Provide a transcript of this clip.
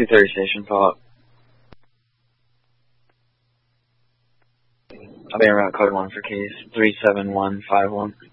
330 station, follow up. I'll be around code 1 for case 37151.